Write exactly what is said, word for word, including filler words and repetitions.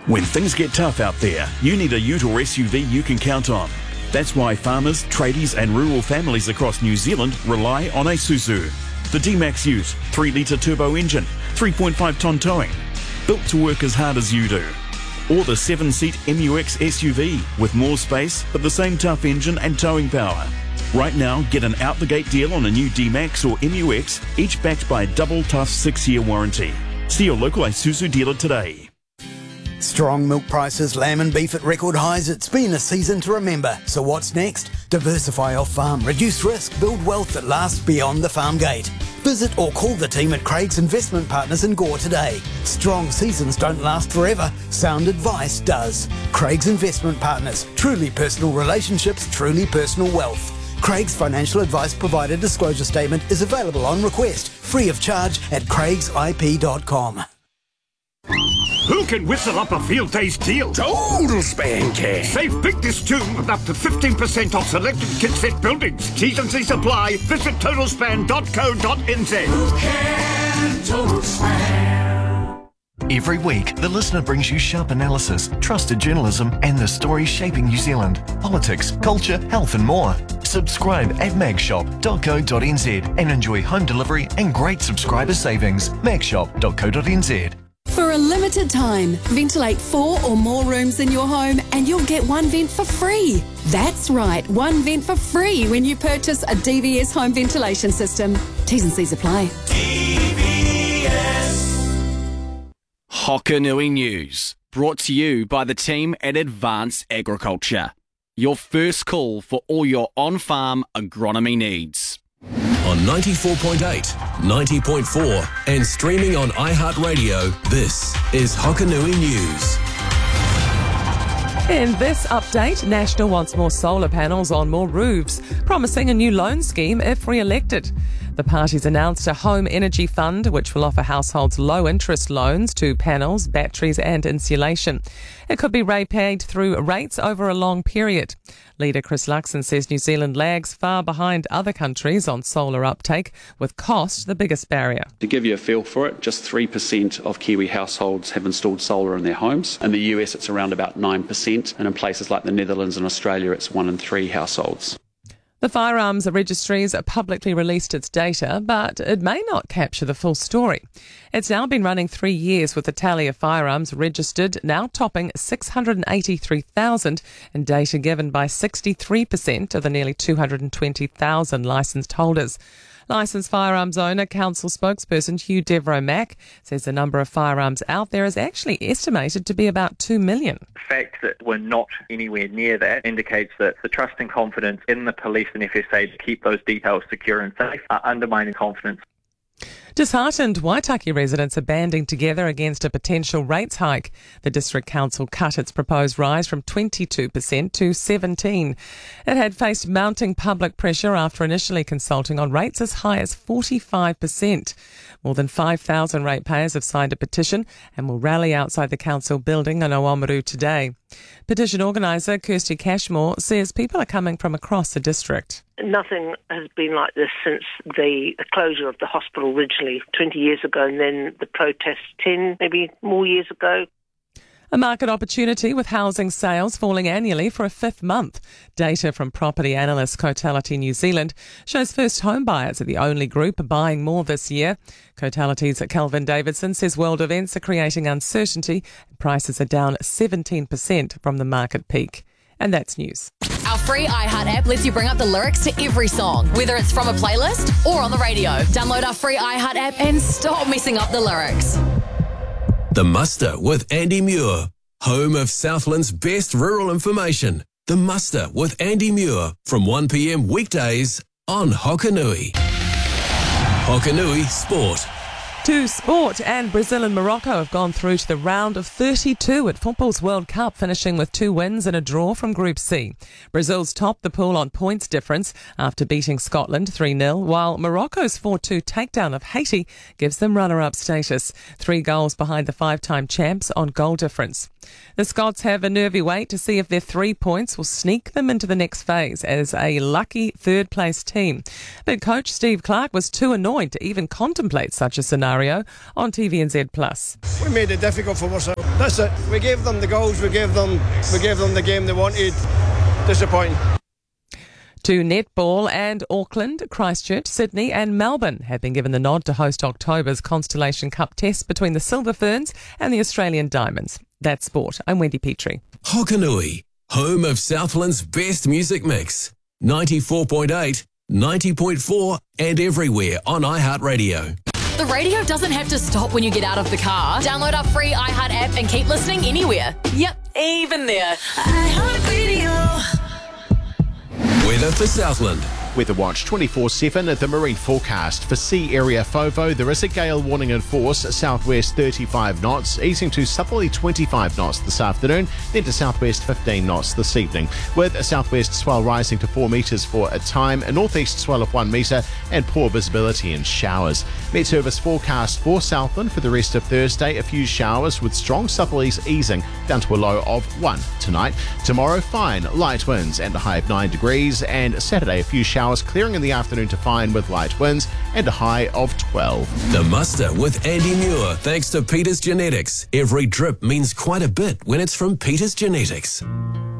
When things get tough out there, you need a ute or S U V you can count on. That's why farmers, tradies and rural families across New Zealand rely on Isuzu. The D-Max Ute, three litre turbo engine, three point five tonne towing, built to work as hard as you do. Or the seven-seat M U X S U V with more space but the same tough engine and towing power. Right now, get an out-the-gate deal on a new D-Max or M U X, each backed by a double tough six-year warranty. See your local Isuzu dealer today. Strong milk prices, lamb and beef at record highs. It's been a season to remember. So what's next? Diversify off farm, reduce risk, build wealth that lasts beyond the farm gate. Visit or call the team at Craig's Investment Partners in Gore today. Strong seasons don't last forever. Sound advice does. Craig's Investment Partners. Truly personal relationships, truly personal wealth. Craig's financial advice provider disclosure statement is available on request, free of charge at craigs I P dot com. Who can whistle up a field day's deal? Total Span can. Save big this June with up to fifteen percent off selected kitset buildings. T's and C's apply. Visit total span dot co dot n z. Who can Total Span? Every week, the listener brings you sharp analysis, trusted journalism, and the stories shaping New Zealand. Politics, culture, health, and more. Subscribe at mag shop dot co dot n z and enjoy home delivery and great subscriber savings. mag shop dot co dot n z. For a limited time, ventilate four or more rooms in your home and you'll get one vent for free. That's right, one vent for free when you purchase a D V S home ventilation system. T's and C's apply. D V S. Hokanui News, brought to you by the team at Advanced Agriculture. Your first call for all your on-farm agronomy needs. On ninety-four point eight, ninety point four and streaming on iHeartRadio, this is Hokanui News. In this update, National wants more solar panels on more roofs, promising a new loan scheme if re-elected. The party's announced a home energy fund which will offer households low-interest loans to panels, batteries and insulation. It could be repaid through rates over a long period. Leader Chris Luxon says New Zealand lags far behind other countries on solar uptake, with cost the biggest barrier. To give you a feel for it, just three percent of Kiwi households have installed solar in their homes. In the U S it's around about nine percent, and in places like the Netherlands and Australia it's one in three households. The Firearms Registry's publicly released its data, but it may not capture the full story. It's now been running three years with the tally of firearms registered now topping six hundred eighty-three thousand and data given by sixty-three percent of the nearly two hundred twenty thousand licensed holders. Licensed firearms owner council spokesperson Hugh Devereux-Mack says the number of firearms out there is actually estimated to be about two million. The fact that we're not anywhere near that indicates that the trust and confidence in the police and F S A to keep those details secure and safe are undermining confidence. Disheartened Waitaki residents are banding together against a potential rates hike. The District Council cut its proposed rise from twenty-two percent to seventeen percent. It had faced mounting public pressure after initially consulting on rates as high as forty-five percent. More than five thousand ratepayers have signed a petition and will rally outside the council building in Oamaru today. Petition organiser Kirsty Cashmore says people are coming from across the district. Nothing has been like this since the closure of the hospital originally twenty years ago, and then the protests ten, maybe more years ago. A market opportunity with housing sales falling annually for a fifth month. Data from property analyst Cotality New Zealand shows first home buyers are the only group buying more this year. Cotality's Kelvin Davidson says world events are creating uncertainty and prices are down seventeen percent from the market peak. And that's news. Our free iHeart app lets you bring up the lyrics to every song, whether it's from a playlist or on the radio. Download our free iHeart app and stop messing up the lyrics. The Muster with Andy Muir, home of Southland's best rural information. The Muster with Andy Muir from one p m weekdays on Hokanui. Hokanui Sport. To sport, and Brazil and Morocco have gone through to the round of thirty-two at Football's World Cup, finishing with two wins and a draw from Group C. Brazil's topped the pool on points difference after beating Scotland three nil, while Morocco's four two takedown of Haiti gives them runner-up status, three goals behind the five-time champs on goal difference. The Scots have a nervy wait to see if their three points will sneak them into the next phase as a lucky third-place team. But coach Steve Clarke was too annoyed to even contemplate such a scenario scenario on T V N Z Plus. We made it difficult for ourselves. That's it. We gave them the goals. We gave them. We gave them the game they wanted. Disappointing. To netball, and Auckland, Christchurch, Sydney and Melbourne have been given the nod to host October's Constellation Cup test between the Silver Ferns and the Australian Diamonds. That's sport. I'm Wendy Petrie. Hokanui, home of Southland's best music mix. ninety-four point eight, ninety point four and everywhere on iHeartRadio. The radio doesn't have to stop when you get out of the car. Download our free iHeart app and keep listening anywhere. Yep, even there. iHeartRadio. Weather for Southland. Weather Watch twenty-four seven at the marine forecast. For sea area FOVO, there is a gale warning in force, southwest thirty-five knots, easing to southerly twenty-five knots this afternoon, then to southwest fifteen knots this evening, with a southwest swell rising to four metres for a time, a northeast swell of one metre, and poor visibility and showers. Met Service forecast for Southland for the rest of Thursday, a few showers with strong southerlies easing down to a low of one tonight. Tomorrow, fine, light winds and a high of nine degrees, and Saturday, a few showers clearing in the afternoon to fine with light winds and a high of twelve. The Muster with Andy Muir, thanks to Peters Genetics. Every drip means quite a bit when it's from Peters Genetics.